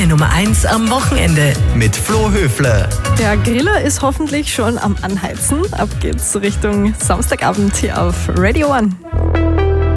Deine Nummer 1 am Wochenende mit Flo Höfler. Der Griller ist hoffentlich schon am Anheizen. Ab geht's Richtung Samstagabend hier auf Radio 1.